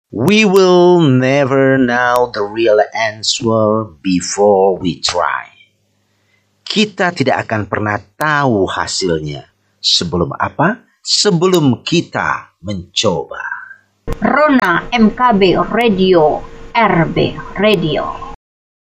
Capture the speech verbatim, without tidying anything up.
We will never know the real answer before we try. Kita tidak akan pernah tahu hasilnya. Sebelum apa? Sebelum kita mencoba. Rona M K B Radio, R B Radio.